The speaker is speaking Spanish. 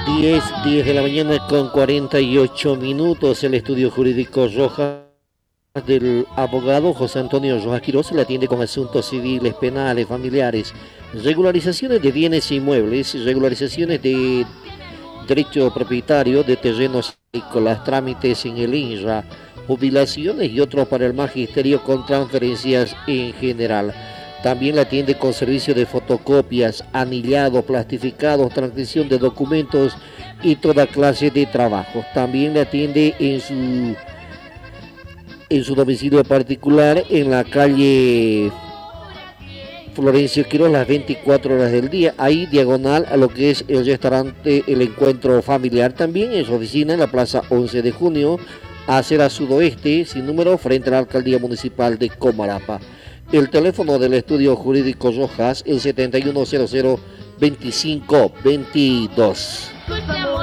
10 de la mañana con 48 minutos. El estudio jurídico Rojas del abogado José Antonio Rojas Quiroz se le atiende con asuntos civiles, penales, familiares, regularizaciones de bienes inmuebles, regularizaciones de derecho propietario de terrenos agrícolas, trámites en el INRA, jubilaciones y otros para el magisterio con transferencias en general. También la atiende con servicio de fotocopias, anillados, plastificados, transcripción de documentos y toda clase de trabajos. También la atiende en su domicilio particular en la calle Florencio Quiroz las 24 horas del día, ahí diagonal a lo que es el restaurante El Encuentro Familiar. También en su oficina en la plaza 11 de junio, acera sudoeste, sin número, frente a la alcaldía municipal de Comarapa. El teléfono del estudio jurídico Rojas, el 7100-2522.